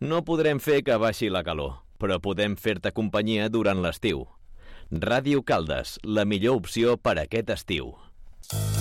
No podrem fer que baixi la calor, però podem fer-te companyia durant l'estiu. Ràdio Caldes, la millor opció per aquest estiu.